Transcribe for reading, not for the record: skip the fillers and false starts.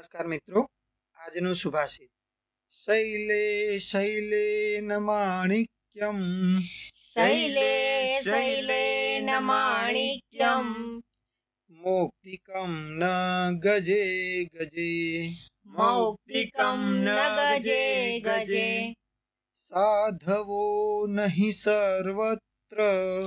નમસ્કાર મિત્રો, આજનું સુભાષિત. શૈલે શૈલે ન માણિક્યમ, શૈલે શૈલેન માણિક્યમ મૌક્તિકમ ન ગજે ગજે, મૌક્તિકમ ન ગજે ગજે. સાધવો નહીં સર્વત્ર,